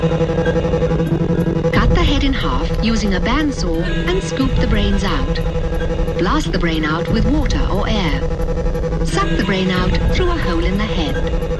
Cut the head in half using a bandsaw and scoop the brains out. Blast the brain out with water or air. Suck the brain out through a hole in the head.